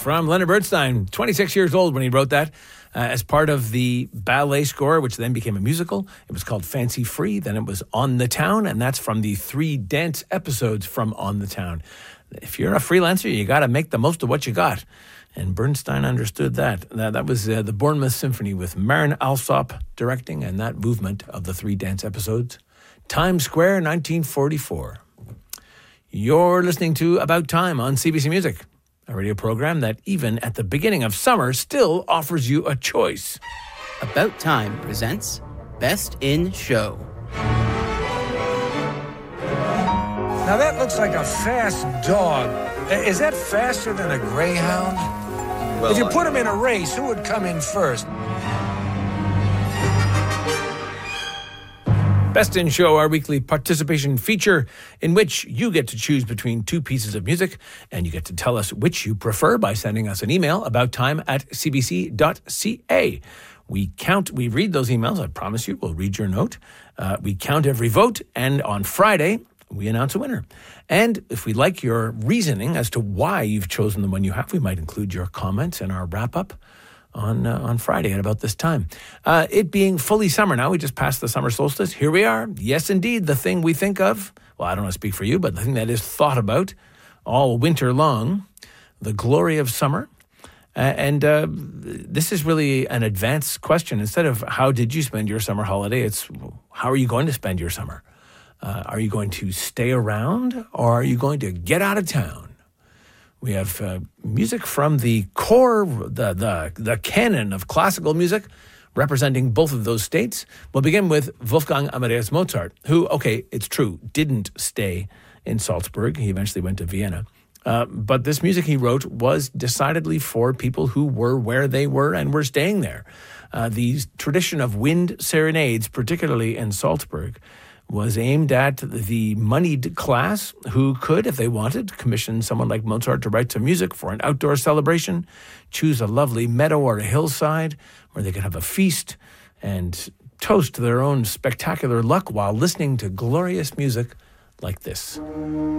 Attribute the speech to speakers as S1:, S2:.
S1: from Leonard Bernstein, 26 years old when he wrote that, as part of the ballet score, which then became a musical. It was called Fancy Free, then it was On the Town, and that's from the 3 dance episodes from On the Town. If you're a freelancer, you got to make the most of what you got. And Bernstein understood that. That was the Bournemouth Symphony with Marin Alsop directing, and that movement of the 3 dance episodes. Times Square, 1944. You're listening to About Time on CBC Music, a radio program that even at the beginning of summer still offers you a choice.
S2: About Time presents Best in Show.
S3: Now that looks like a fast dog. Is that faster than a greyhound?
S4: Well,
S3: if you put him in a race, who would come in first?
S1: Best in Show, our weekly participation feature in which you get to choose between 2 pieces of music, and you get to tell us which you prefer by sending us an email about time@cbc.ca. We read those emails, I promise you, we'll read your note. We count every vote, and on Friday, we announce a winner. And if we like your reasoning as to why you've chosen the one you have, we might include your comments in our wrap-up on Friday at about this time. It being fully summer now, we just passed the summer solstice. Here we are. Yes, indeed, the thing we think of, well, I don't want to speak for you, but the thing that is thought about all winter long, the glory of summer. And this is really an advanced question. Instead of how did you spend your summer holiday, it's how are you going to spend your summer? Are you going to stay around, or are you going to get out of town? We have music from the core, the canon of classical music, representing both of those states. We'll begin with Wolfgang Amadeus Mozart, who, okay, it's true, didn't stay in Salzburg. He eventually went to Vienna. But this music he wrote was decidedly for people who were where they were and were staying there. The tradition of wind serenades, particularly in Salzburg, was aimed at the moneyed class who could, if they wanted, commission someone like Mozart to write some music for an outdoor celebration, choose a lovely meadow or a hillside where they could have a feast and toast their own spectacular luck while listening to glorious music like this.